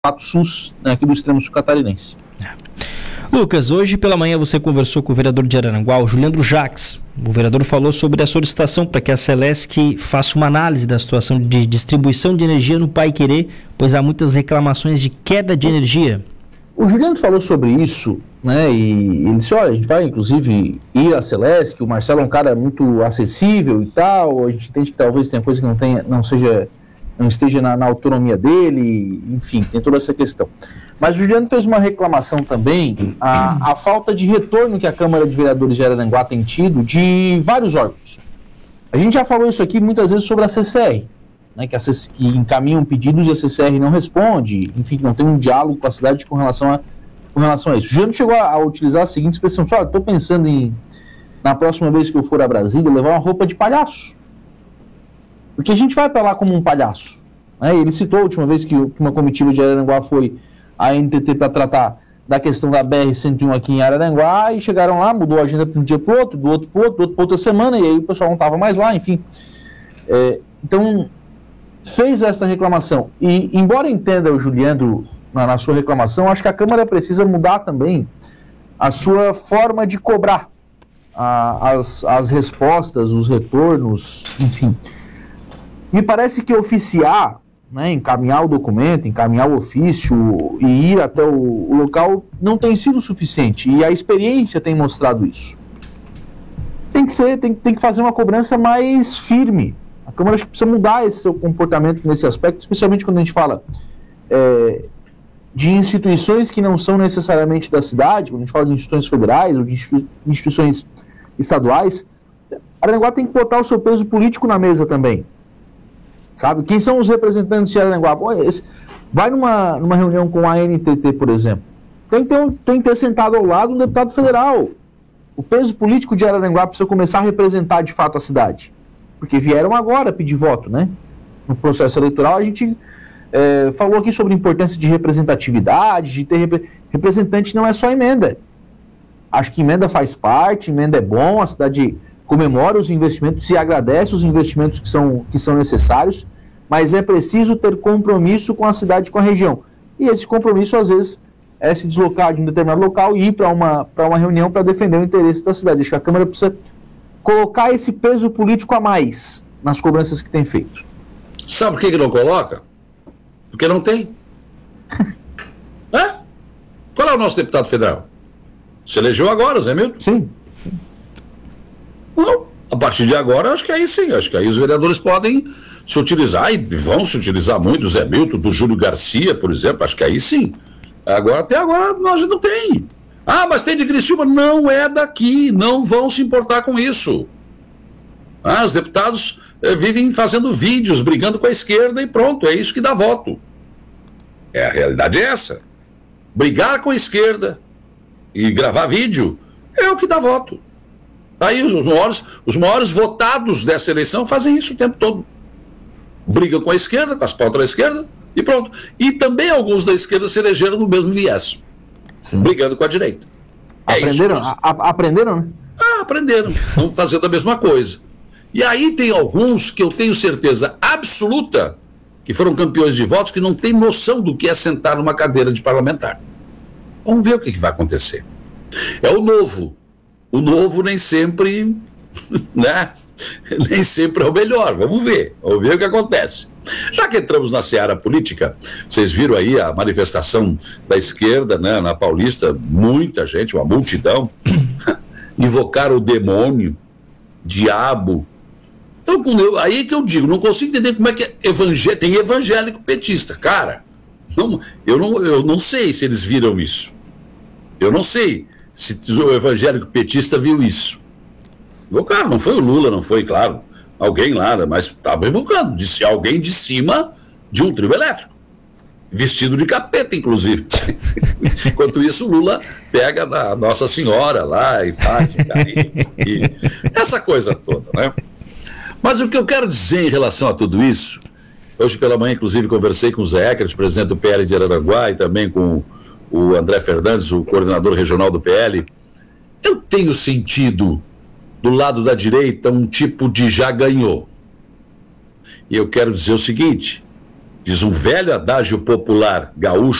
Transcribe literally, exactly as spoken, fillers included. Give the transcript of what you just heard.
Pato SUS, né, aqui do extremo sul catarinense. Lucas, hoje pela manhã você conversou com o vereador de Araranguá, o Juliandro Jacques. O vereador falou sobre a solicitação para que a Celesc faça uma análise da situação de distribuição de energia no Paiquerê, pois há muitas reclamações de queda de energia. O Juliandro falou sobre isso, né, e ele disse, olha, a gente vai inclusive ir à Celesc, o Marcelo é um cara muito acessível e tal, a gente entende que talvez tenha coisa que não, tenha, não seja... não esteja na, na autonomia dele, enfim, tem toda essa questão. Mas o Juliano fez uma reclamação também, a, a falta de retorno que a Câmara de Vereadores de Araranguá tem tido de vários órgãos. A gente já falou isso aqui muitas vezes sobre a C C R, né, que, a C C, que encaminham pedidos e a C C R não responde, enfim, não tem um diálogo com a cidade com relação a, com relação a isso. O Juliano chegou a, a utilizar a seguinte expressão, olha, estou pensando em, na próxima vez que eu for a Brasília, levar uma roupa de palhaço. Porque a gente vai para lá como um palhaço. Né? Ele citou a última vez que uma comitiva de Araranguá foi à N T T para tratar da questão da B R cento e um aqui em Araranguá, e chegaram lá, mudou a agenda de um dia para o outro, do outro para o outro, do outro para outra semana, e aí o pessoal não estava mais lá, enfim. É, então, fez essa reclamação. E, embora entenda o Juliandro na, na sua reclamação, acho que a Câmara precisa mudar também a sua forma de cobrar a, as, as respostas, os retornos, enfim. Me parece que oficiar, né, encaminhar o documento, encaminhar o ofício e ir até o, o local não tem sido suficiente. E a experiência tem mostrado isso. Tem que ser, tem, tem que fazer uma cobrança mais firme. A Câmara acho que precisa mudar esse seu comportamento nesse aspecto, especialmente quando a gente fala é, de instituições que não são necessariamente da cidade, quando a gente fala de instituições federais ou de instituições estaduais. Araranguá tem que botar o seu peso político na mesa também. Sabe? Quem são os representantes de Araranguá? Pô, esse, vai numa, numa reunião com a N T T, por exemplo. Tem que, ter um, tem que ter sentado ao lado um deputado federal. O peso político de Araranguá precisa começar a representar de fato a cidade. Porque vieram agora pedir voto, né? No processo eleitoral a gente é, falou aqui sobre a importância de representatividade, de ter repre... representante não é só emenda. Acho que emenda faz parte, emenda é bom, a cidade comemora os investimentos e agradece os investimentos que são, que são necessários, mas é preciso ter compromisso com a cidade, com a região. E esse compromisso, às vezes, é se deslocar de um determinado local e ir para uma, para uma reunião para defender o interesse da cidade. Acho que a Câmara precisa colocar esse peso político a mais nas cobranças que tem feito. Sabe por que, que não coloca? Porque não tem. Hã? Qual é o nosso deputado federal? Se elegeu agora, Zé Milton? Sim. Não, a partir de agora, acho que aí sim, acho que aí os vereadores podem se utilizar, e vão se utilizar muito, do Zé Milton, do Júlio Garcia, por exemplo, acho que aí sim. Agora, até agora, nós não tem. Ah, mas tem de Criciúma? Não é daqui, não vão se importar com isso. Ah, os deputados eh, vivem fazendo vídeos, brigando com a esquerda e pronto, é isso que dá voto. É, a realidade é essa. Brigar com a esquerda e gravar vídeo é o que dá voto. Aí os maiores, os maiores votados dessa eleição fazem isso o tempo todo. Brigam com a esquerda, com as pautas da esquerda, e pronto. E também alguns da esquerda se elegeram no mesmo viés, Sim. brigando com a direita. Aprenderam? É isso, a, a, aprenderam, né? Ah, aprenderam. Estão fazendo a mesma coisa. E aí tem alguns que eu tenho certeza absoluta que foram campeões de votos que não têm noção do que é sentar numa cadeira de parlamentar. Vamos ver o que, que vai acontecer. É o novo. O novo nem sempre, né? Nem sempre é o melhor. Vamos ver, vamos ver o que acontece. Já que entramos na seara política, vocês viram aí a manifestação da esquerda, né, na Paulista, muita gente, uma multidão, invocaram o demônio, diabo. Eu, eu, aí que eu digo, não consigo entender como é que é evangé- tem evangélico petista, cara. Não, eu, não, eu não sei se eles viram isso. Eu não sei se o evangélico petista viu isso. Invocaram, não foi o Lula, não foi, claro, alguém lá, mas estava invocando, disse alguém de cima de um trio elétrico, vestido de capeta, inclusive. Enquanto isso, o Lula pega a Nossa Senhora lá e faz um carinho, e essa coisa toda, né? Mas o que eu quero dizer em relação a tudo isso, hoje pela manhã, inclusive, conversei com o Zé Eckert, presidente do P L de Araranguá, e também com o André Fernandes, o coordenador regional do P L. Eu tenho sentido do lado da direita um tipo de já ganhou. E eu quero dizer o seguinte, Diz um velho adágio popular gaúcho